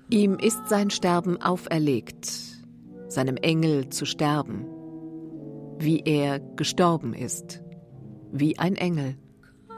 Ihm ist sein Sterben auferlegt, seinem Engel zu sterben, wie er gestorben ist, wie ein Engel.